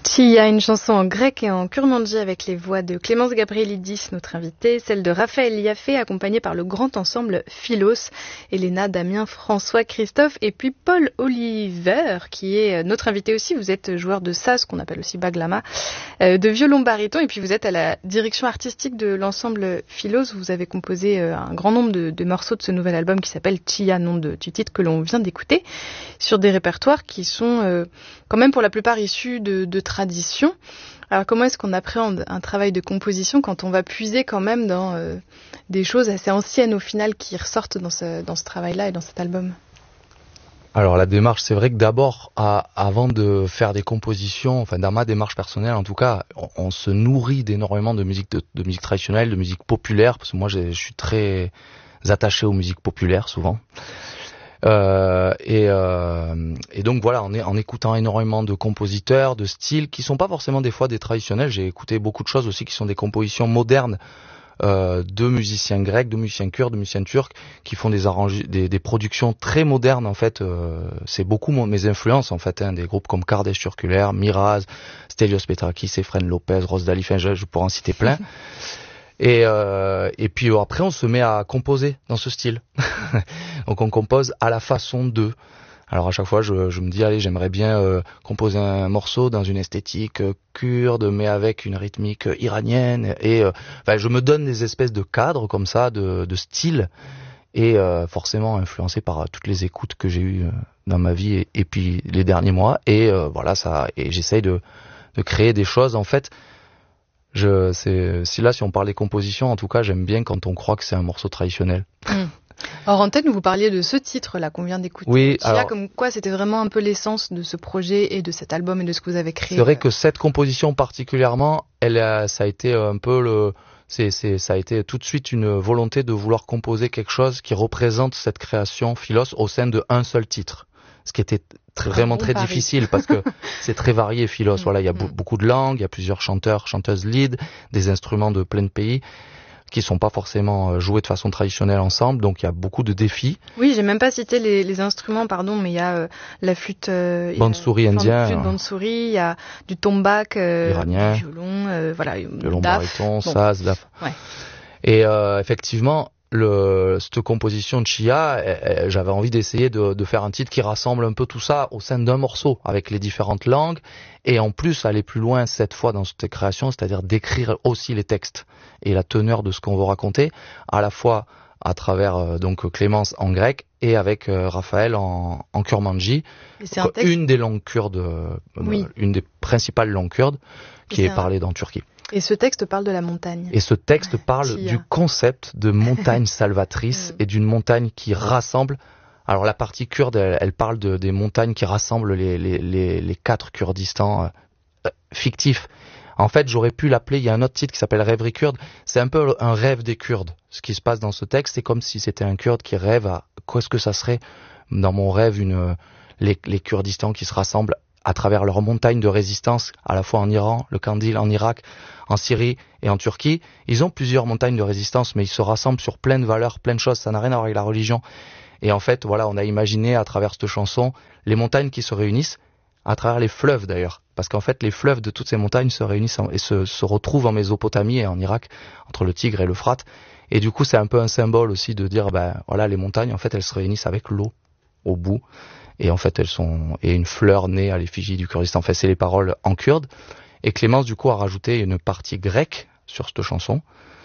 Il y a une chanson en grec et en kurmanji avec les voix de Clémence Gabrielidis, notre invitée, celle de Raphaël Yaffé, accompagnée par le grand ensemble Philos, Elena, Damien, François, Christophe et puis Paul Oliver, qui est notre invité aussi. Vous êtes joueur de saz, qu'on appelle aussi baglama, de violon baryton, et puis vous êtes à la direction artistique de l'ensemble Philos. Vous avez composé un grand nombre de morceaux de ce nouvel album qui s'appelle Chia, nom du titre que l'on vient d'écouter, sur des répertoires qui sont quand même pour la plupart issus de tradition. Alors comment est-ce qu'on appréhende un travail de composition quand on va puiser quand même dans des choses assez anciennes au final qui ressortent dans ce travail-là et dans cet album? Alors la démarche, c'est vrai que d'abord, avant de faire des compositions, enfin dans ma démarche personnelle en tout cas, on se nourrit d'énormément de musique traditionnelle, de musique populaire, parce que moi je suis très attaché aux musiques populaires souvent. Et donc voilà, en écoutant énormément de compositeurs, de styles qui sont pas forcément des fois des traditionnels. J'ai écouté beaucoup de choses aussi qui sont des compositions modernes de musiciens grecs, de musiciens kurdes, de musiciens turcs qui font des productions très modernes en fait. C'est beaucoup mes influences en fait, des groupes comme Kardeş Türküler, Miraz, Stelios Petrakis, Efren Lopez, Rose Dali, enfin je pourrais en citer plein. Et puis après on se met à composer dans ce style. Donc on compose à la façon d'eux. Alors à chaque fois je me dis allez, j'aimerais bien composer un morceau dans une esthétique kurde mais avec une rythmique iranienne et enfin je me donne des espèces de cadres comme ça de style et forcément influencé par toutes les écoutes que j'ai eues dans ma vie et puis les derniers mois et voilà ça et j'essaye de créer des choses en fait. Si on parle des compositions, en tout cas, j'aime bien quand on croit que c'est un morceau traditionnel. Hors antenne, vous parliez de ce titre-là qu'on vient d'écouter. Oui, alors comme quoi c'était vraiment un peu l'essence de ce projet et de cet album et de ce que vous avez créé. C'est vrai que cette composition particulièrement, ça a été un peu ça a été tout de suite une volonté de vouloir composer quelque chose qui représente cette création Philos au sein de un seul titre. Ce qui était vraiment très difficile parce que c'est très varié Philos. Voilà, il y a beaucoup de langues, il y a plusieurs chanteurs, chanteuses lead, des instruments de plein de pays qui sont pas forcément joués de façon traditionnelle ensemble, donc il y a beaucoup de défis. Oui, j'ai même pas cité les instruments, pardon, mais il y a la flûte bansuri indien, flûte bansuri, il y a du tombak iranien, du violon, voilà, violon baryton, saz, daf. Ouais. Et effectivement, cette composition de Chia, j'avais envie d'essayer de faire un titre qui rassemble un peu tout ça au sein d'un morceau avec les différentes langues et en plus aller plus loin cette fois dans cette création, c'est-à-dire d'écrire aussi les textes et la teneur de ce qu'on veut raconter à la fois à travers donc Clémence en grec et avec Raphaël en kurmanji, une des langues kurdes, une des principales langues kurdes qui est parlée dans Turquie. Et ce texte parle de la montagne. Et ce texte parle du concept de montagne salvatrice et d'une montagne qui rassemble. Alors la partie kurde, elle parle des montagnes qui rassemblent les 4 Kurdistans fictifs. En fait, j'aurais pu l'appeler, il y a un autre titre qui s'appelle Rêverie kurde. C'est un peu un rêve des Kurdes. Ce qui se passe dans ce texte, c'est comme si c'était un Kurde qui rêve à qu'est-ce que ça serait dans mon rêve, les Kurdistans qui se rassemblent à travers leurs montagnes de résistance, à la fois en Iran, le Kandil, en Irak, en Syrie et en Turquie. Ils ont plusieurs montagnes de résistance, mais ils se rassemblent sur plein de valeurs, plein de choses. Ça n'a rien à voir avec la religion. Et en fait, voilà, on a imaginé à travers cette chanson les montagnes qui se réunissent, à travers les fleuves d'ailleurs. Parce qu'en fait, les fleuves de toutes ces montagnes se réunissent et se retrouvent en Mésopotamie et en Irak, entre le Tigre et l'Euphrate. Et du coup, c'est un peu un symbole aussi de dire, voilà, les montagnes, en fait, elles se réunissent avec l'eau au bout. Et en fait, et une fleur née à l'effigie du Kurdistan. Enfin, c'est les paroles en kurde. Et Clémence, du coup, a rajouté une partie grecque sur cette chanson,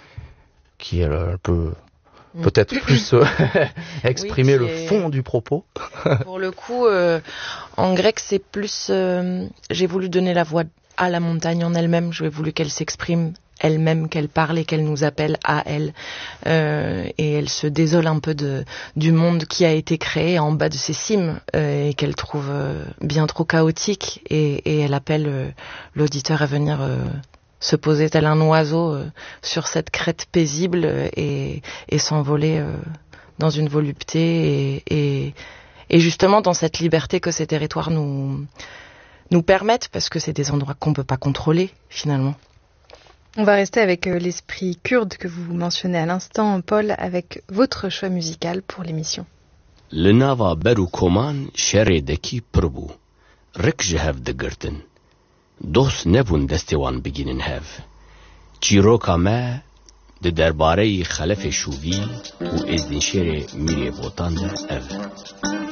qui peut peut-être plus exprimer le fond du propos. Pour le coup, en grec, c'est plus... j'ai voulu donner la voix à la montagne en elle-même. J'ai voulu qu'elle s'exprime elle-même, qu'elle parle et qu'elle nous appelle à elle. Et elle se désole un peu du monde qui a été créé en bas de ses cimes et qu'elle trouve bien trop chaotique. Et elle appelle l'auditeur à venir se poser tel un oiseau sur cette crête paisible et s'envoler dans une volupté et justement dans cette liberté que ces territoires nous permettent, parce que c'est des endroits qu'on peut pas contrôler finalement. On va rester avec l'esprit kurde que vous mentionnez à l'instant, Paul, avec votre choix musical pour l'émission. لناوا برو كومان شردكي بربو رك جهف دقرتن dost nebun destê wan bigînin hev. Çîroka me di derbareyî xelefê şûvî û êzdînşêrê Mîrê Botan de ev.